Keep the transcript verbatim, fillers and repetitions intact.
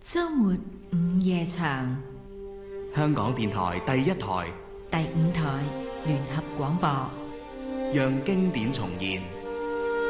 周末午夜場， 香港電台第一台、 第五台聯合廣播， 讓經典重現。